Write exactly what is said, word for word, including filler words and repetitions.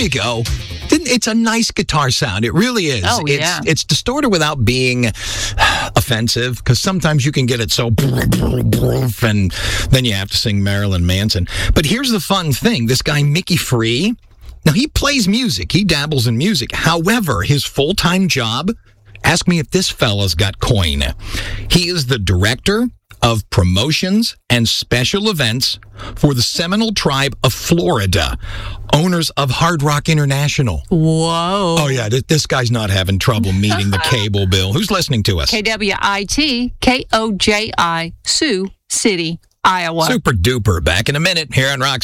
you go. Didn't- It's a nice guitar sound. It really is. Oh, it's, yeah. It's distorted without being offensive, because sometimes you can get it so and then you have to sing Marilyn Manson. But here's the fun thing. This guy, Mickey Free, now he plays music. He dabbles in music. However, his full-time job, ask me if this fella's got coin. He is the director of promotions and special events for the Seminole Tribe of Florida, owners of Hard Rock International. Whoa. Oh, yeah, th- this guy's not having trouble meeting the cable bill. Who's listening to us? K W I T K O J I, Sioux City, Iowa. Super duper. Back in a minute here on Rock